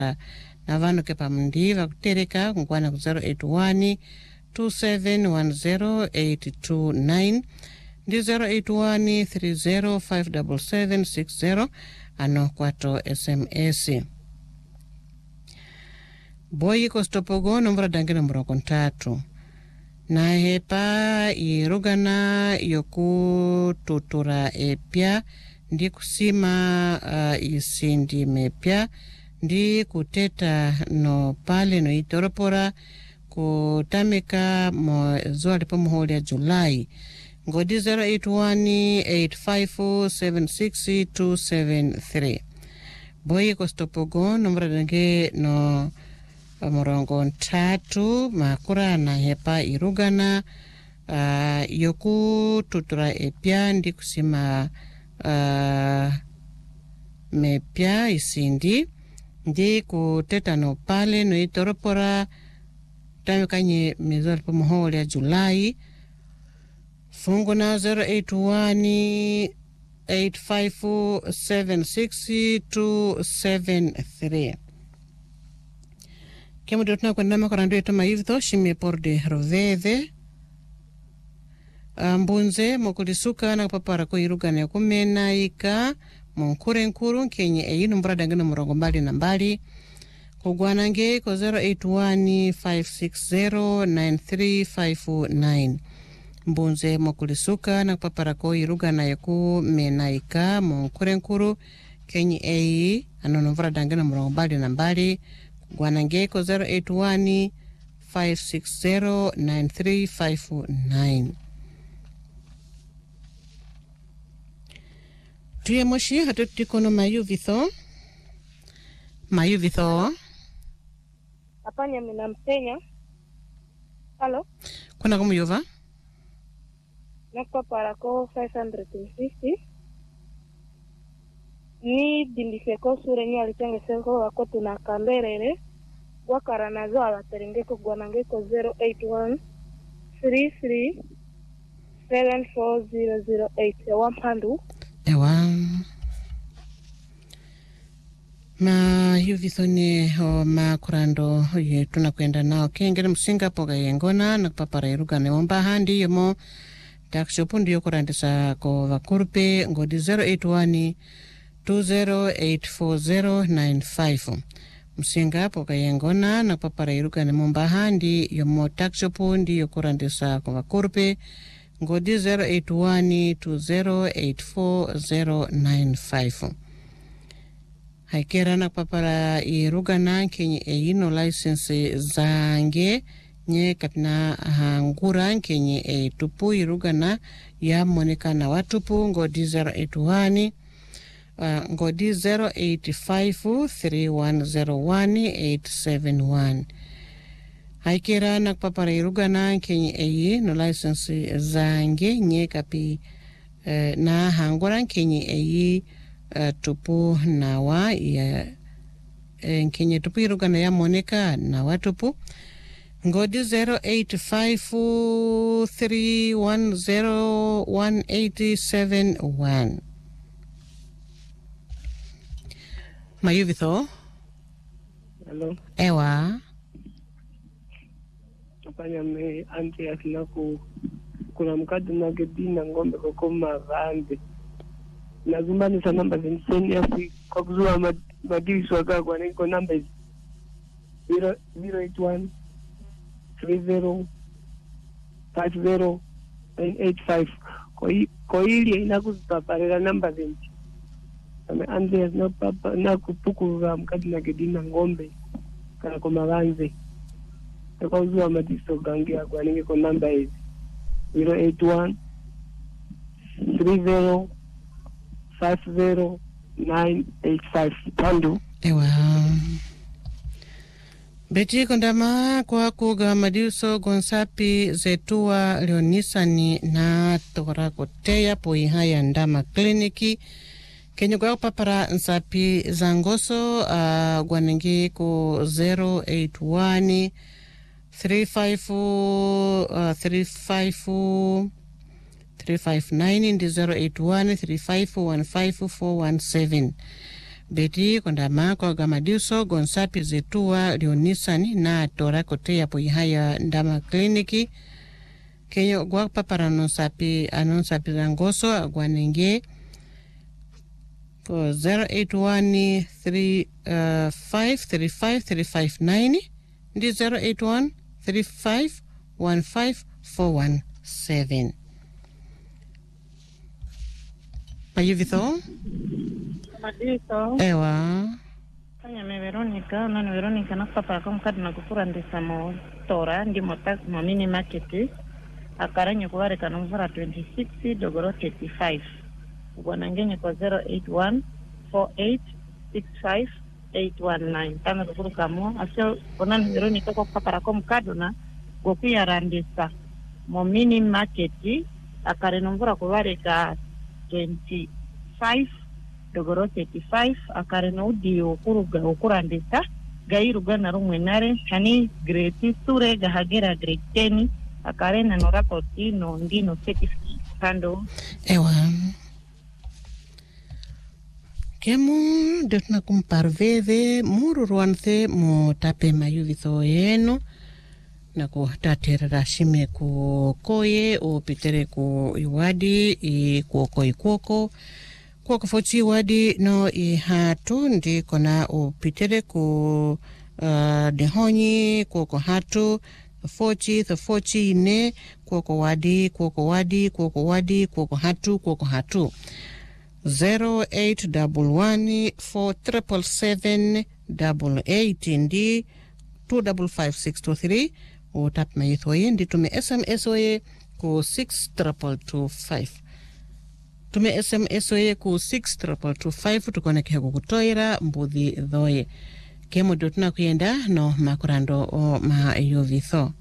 na vanu ke pamundi vakutereka kungwana ku 081 2710829 ndi 081 3057760 ano kwato SMS. Boyi kostopogo nomvura dangina muroko ntatu. Na hepa irugana yoku tutura epya ndi kusima isindi mepya ndi kuteta no pale no itoropora kutamika mo zuwa lipo muholi ya Julai. Ngodi 081-8576273. Boyi kostopogo nomvura dange no murongo ntatu makura na hepa irugana yoku tutura epya ndi kusima mepya isindi ndi kuteta no pale no itoropora tamikanye mezali pa muholi ya Julai. Fungu na 081-8576273. Kemu dotna kwa nama korando yeto maivitho shime porde roveve. Mbunze mokulisuka na kupapara ko irugana ya kumena ika mkure nkuru kenye eyinu mbrada ngina murongo mbali na mbali. Kugwanange ko 081-560-9359. Mbunze mokulisuka na kupapara ko irugana ya kumena ika mkure nkuru kenye eyi anono mbrada ngina murongo mbali na mbali. Gwanange ko 081-560-9359. Tuye moshi hatutikono mayuvitho. Mayuvitho. Apanya mina mpenya. Halo? Kuna kumuyuva? Nakwa parako 550. Ni dindifeko sure ni alitenge wako tunakamberere. Wakara nazo alaterengeko gwanangeko 081 33 74008 ya wampandu. Ewa. Ma yuvithone o makurando ye tunakwenda nao kengere msinga poga yengona na papara irugane womba handi yomo takshopundi yokurandisa ko vakurpe ngodi 081 2084095. Msinga poka yengona na papara irugane momba handi yomo takshopundi yokurandisa ko vakurpe ngodi 081-2084095. Haikera na papara irugana kenye eyino license zange nye kapina hangura kenye tupu irugana ya monekana watupu ngodi 081 ngodi 085-3101-871. Haikera na papara irugana kenye eyi no license zange nye kapi na hangura kenye eyi tupu nawa ya kenye tupu irugana ya moneka na watupu ngodi 085-310-1871. Mayuvitho. Hello. Ewa. Apanya me anti asinaku kuna mkadu na gedina ngombe kokoma vande. Nazumani sa namba zinseni afi kwa kuzua madiwisu wakagwa na iko namba 081 30 50 985. Kwa hili inakuzipaparela namba zinti. Ame Andreas na papa na kupuku wa mkadu na gedina ngombe kana koma vanze. Kwa kuzua madiwisu gangia kwa niko namba 081 30 50985 Pandu. Ewa. Beti kondama kwa kuga madiuso gonsapi zetua leonisani na torako teya po ihaya ndama kliniki kenye kwa papara nsapi zangoso gwanengi ku 081 359 ndi 081 3515417. beti kondama kwa gamadiuso gonsapi zetua leonisani na tora kotea po ihaya ndama kliniki kenyo gwa papara anonsapi zangoso gwanenge po 081-35-35-359 ndi 081-35-15-417 Mayuvitho? Madito. Ewa. Kanya me Veronica, nani Veronica nakupapara kwa mkadi na kufura ndisa mo tora, ndi motax mo mini market. Akaranyo kuware kanumfura 26, dogoro 35. Ugwanangenye kwa 081-4865-819. Tanga kufuru kamo, asio konani Veronica kwa kupapara kwa mkadi na gokuya randisa mo mini market. Akarenumfura kuware ka 25 dogoro 35 akareno udi okurandisa gairuga na rumwe nare hani grade sure gahagera grade 10 akarena no rapoti no ndino certificate kando ewa kemu detna kumparveve mururuanse mu tape mayuvitho yenu na kutatera shime ku koye o pitere ku iwadi I kuoko foti wadi no I hatu ndi kona o pitere ku dehonyi kuoko hatu the 40 ne kuoko hatu 0811-477-888 ndi 255623 utap mayithoye ndi tume SMS oye ku 6225 tume SMS oye ku 6225 tukone kego kutoira mbudhi dhoye kemo dotuna kuyenda no makurando o mayovitho